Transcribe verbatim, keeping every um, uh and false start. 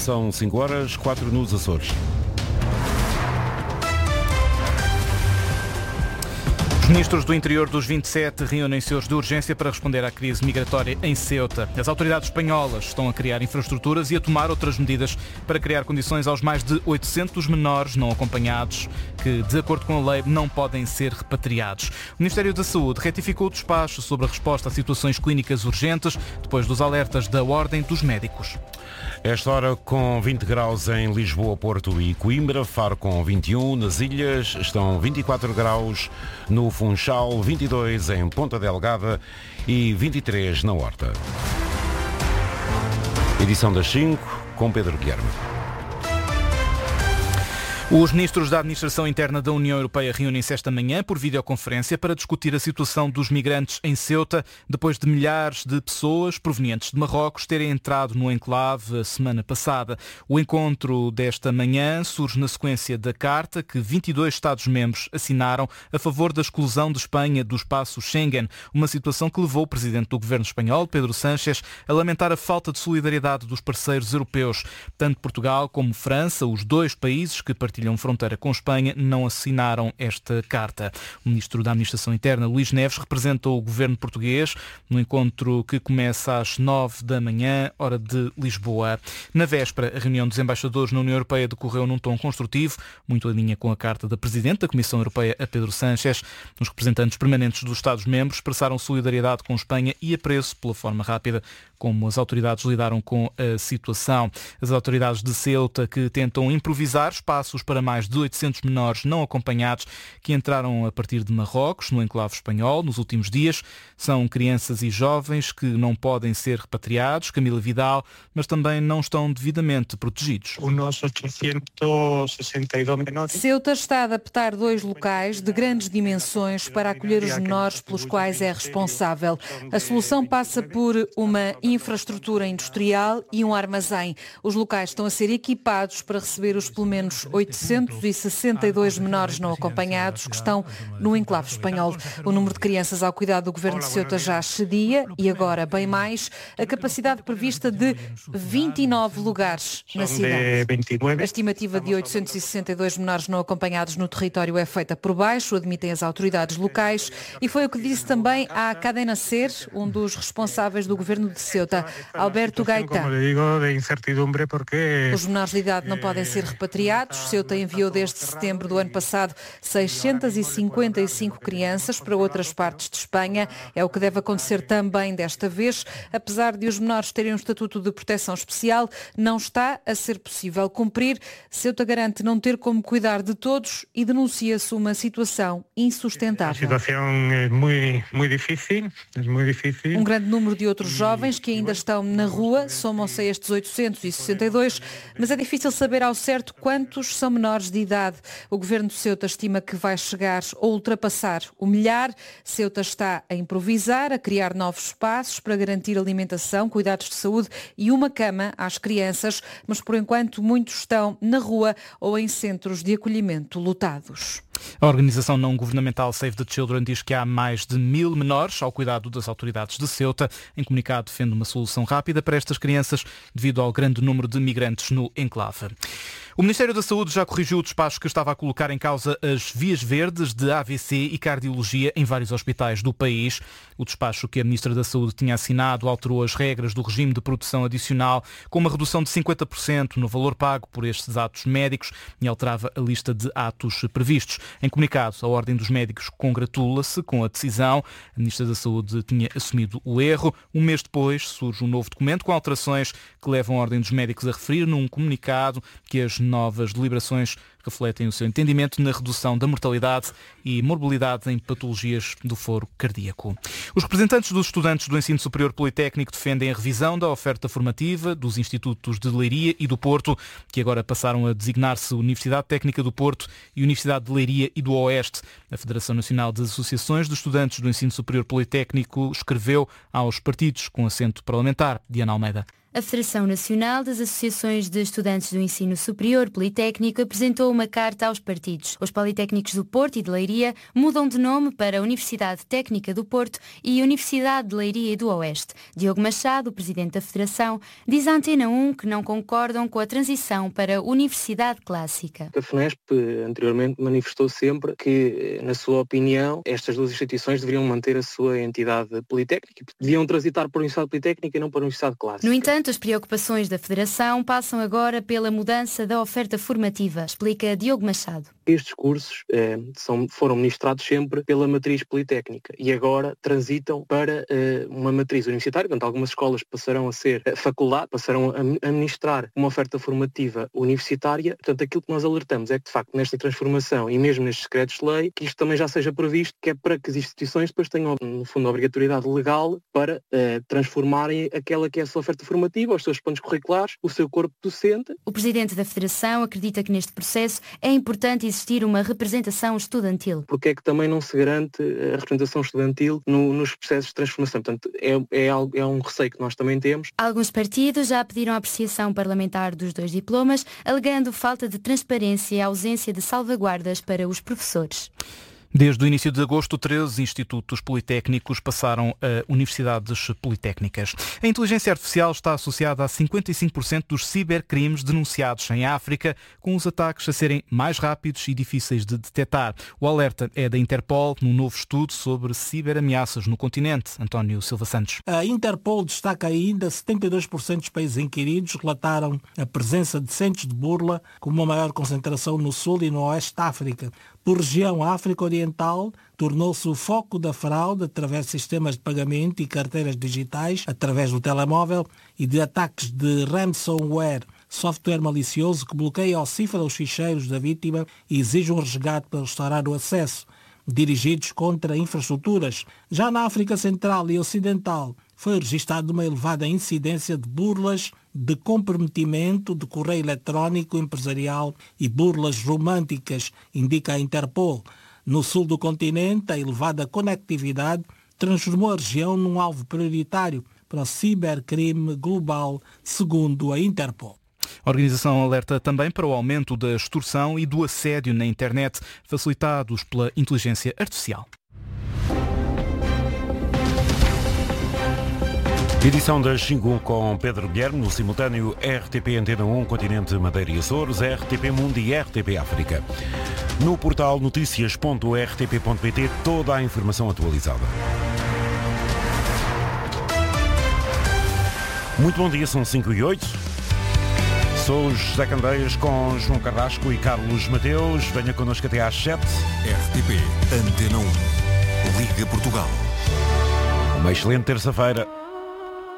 são cinco horas, quatro nos Açores. Os ministros do interior dos vinte e sete reúnem-se hoje de urgência para responder à crise migratória em Ceuta. As autoridades espanholas estão a criar infraestruturas e a tomar outras medidas para criar condições aos mais de oitocentos menores não acompanhados que, de acordo com a lei, não podem ser repatriados. O Ministério da Saúde retificou o despacho sobre a resposta a situações clínicas urgentes depois dos alertas da Ordem dos Médicos. Esta hora com vinte graus em Lisboa, Porto e Coimbra, Faro com vinte e um, nas ilhas estão vinte e quatro graus, no Funchal vinte e dois, em Ponta Delgada e vinte e três na Horta. Edição das cinco, com Pedro Guilherme. Os ministros da Administração Interna da União Europeia reúnem-se esta manhã por videoconferência para discutir a situação dos migrantes em Ceuta, depois de milhares de pessoas provenientes de Marrocos terem entrado no enclave a semana passada. O encontro desta manhã surge na sequência da carta que vinte e dois Estados-membros assinaram a favor da exclusão de Espanha do espaço Schengen, uma situação que levou o presidente do governo espanhol, Pedro Sánchez, a lamentar a falta de solidariedade dos parceiros europeus. Tanto Portugal como França, os dois países que partilham fronteira com Espanha, não assinaram esta carta. O ministro da Administração Interna, Luís Neves, representou o governo português no encontro que começa às nove da manhã, hora de Lisboa. Na véspera, a reunião dos embaixadores na União Europeia decorreu num tom construtivo, muito em linha com a carta da Presidente da Comissão Europeia, a Pedro Sánchez. Os representantes permanentes dos Estados-membros expressaram solidariedade com Espanha e apreço pela forma rápida como as autoridades lidaram com a situação. As autoridades de Ceuta, que tentam improvisar espaços para mais de oitocentos menores não acompanhados que entraram a partir de Marrocos, no enclave espanhol, nos últimos dias. São crianças e jovens que não podem ser repatriados, Camila Vidal, mas também não estão devidamente protegidos. Ceuta está a adaptar dois locais de grandes dimensões para acolher os menores pelos quais é responsável. A solução passa por uma infraestrutura industrial e um armazém. Os locais estão a ser equipados para receber os pelo menos oitocentos e sessenta e dois menores não acompanhados que estão no enclave espanhol. O número de crianças ao cuidado do governo de Ceuta já excedia e agora bem mais a capacidade prevista de vinte e nove lugares na cidade. A estimativa de oitocentos e sessenta e dois menores não acompanhados no território é feita por baixo, admitem as autoridades locais, e foi o que disse também à Cadena Ser, um dos responsáveis do governo de Ceuta, Alberto Gaitán. Os menores de idade não podem ser repatriados. Ceuta enviou desde setembro do ano passado seiscentos e cinquenta e cinco crianças para outras partes de Espanha. É o que deve acontecer também desta vez. Apesar de os menores terem um estatuto de proteção especial, não está a ser possível cumprir. Ceuta garante não ter como cuidar de todos e denuncia-se uma situação insustentável. A situação é muito, muito difícil, é muito difícil. Um grande número de outros jovens que ainda estão na rua, somam-se a estes oitocentos e sessenta e dois, mas é difícil saber ao certo quantos são menores de idade. O governo de Ceuta estima que vai chegar ou ultrapassar o milhar. Ceuta está a improvisar, a criar novos espaços para garantir alimentação, cuidados de saúde e uma cama às crianças, mas por enquanto muitos estão na rua ou em centros de acolhimento lotados. A organização não-governamental Save the Children diz que há mais de mil menores ao cuidado das autoridades de Ceuta. Em comunicado, defende uma solução rápida para estas crianças devido ao grande número de migrantes no enclave. O Ministério da Saúde já corrigiu o despacho que estava a colocar em causa as vias verdes de A V C e cardiologia em vários hospitais do país. O despacho que a Ministra da Saúde tinha assinado alterou as regras do regime de produção adicional com uma redução de cinquenta por cento no valor pago por estes atos médicos e alterava a lista de atos previstos. Em comunicado, a Ordem dos Médicos congratula-se com a decisão. A Ministra da Saúde tinha assumido o erro. Um mês depois surge um novo documento com alterações que levam a Ordem dos Médicos a referir num comunicado que as novas deliberações refletem o seu entendimento na redução da mortalidade e morbilidade em patologias do foro cardíaco. Os representantes dos estudantes do ensino superior politécnico defendem a revisão da oferta formativa dos institutos de Leiria e do Porto, que agora passaram a designar-se Universidade Técnica do Porto e Universidade de Leiria e do Oeste. A Federação Nacional das Associações de Estudantes do Ensino Superior Politécnico escreveu aos partidos com assento parlamentar. Diana Almeida. A Federação Nacional das Associações de Estudantes do Ensino Superior Politécnico apresentou uma carta aos partidos. Os Politécnicos do Porto e de Leiria mudam de nome para Universidade Técnica do Porto e Universidade de Leiria e do Oeste. Diogo Machado, o presidente da Federação, diz à Antena um que não concordam com a transição para Universidade Clássica. A FNESP anteriormente manifestou sempre que, na sua opinião, estas duas instituições deveriam manter a sua entidade politécnica, deviam transitar para a Universidade Politécnica e não para a Universidade Clássica. No entanto, as preocupações da Federação passam agora pela mudança da oferta formativa, explica Diogo Machado. Estes cursos eh, são, foram ministrados sempre pela matriz politécnica e agora transitam para eh, uma matriz universitária, portanto algumas escolas passarão a ser eh, faculdade, passarão a, a ministrar uma oferta formativa universitária. Portanto, aquilo que nós alertamos é que, de facto, nesta transformação e mesmo nestes decretos de lei, que isto também já seja previsto, que é para que as instituições depois tenham, no fundo, a obrigatoriedade legal para eh, transformarem aquela que é a sua oferta formativa, os seus planos curriculares, o seu corpo docente. O presidente da Federação acredita que neste processo é importante existir uma representação estudantil. Porque é que também não se garante a representação estudantil no, nos processos de transformação? Portanto, é, é, algo, é um receio que nós também temos. Alguns partidos já pediram a apreciação parlamentar dos dois diplomas, alegando falta de transparência e ausência de salvaguardas para os professores. Desde o início de agosto, treze institutos politécnicos passaram a universidades politécnicas. A inteligência artificial está associada a cinquenta e cinco por cento dos cibercrimes denunciados em África, com os ataques a serem mais rápidos e difíceis de detectar. O alerta é da Interpol, num novo estudo sobre ciberameaças no continente. António Silva Santos. A Interpol destaca ainda que setenta e dois por cento dos países inquiridos relataram a presença de centros de burla, com uma maior concentração no sul e no oeste da África. Por região, a África Oriental tornou-se o foco da fraude através de sistemas de pagamento e carteiras digitais, através do telemóvel, e de ataques de ransomware, software malicioso que bloqueia ou cifra os ficheiros da vítima e exige um resgate para restaurar o acesso, dirigidos contra infraestruturas. Já na África Central e Ocidental, foi registada uma elevada incidência de burlas de comprometimento de correio eletrónico empresarial e burlas românticas, indica a Interpol. No sul do continente, a elevada conectividade transformou a região num alvo prioritário para o cibercrime global, segundo a Interpol. A organização alerta também para o aumento da extorsão e do assédio na internet, facilitados pela inteligência artificial. Edição das cinco com Pedro Guilherme, no simultâneo R T P Antena um, Continente Madeira e Açores, R T P Mundo e R T P África. No portal notícias ponto r t p ponto p t, toda a informação atualizada. Muito bom dia, são cinco e oito. Sou José Candeias com João Carrasco e Carlos Mateus. Venha connosco até às sete. R T P Antena um. Liga Portugal. Uma excelente terça-feira.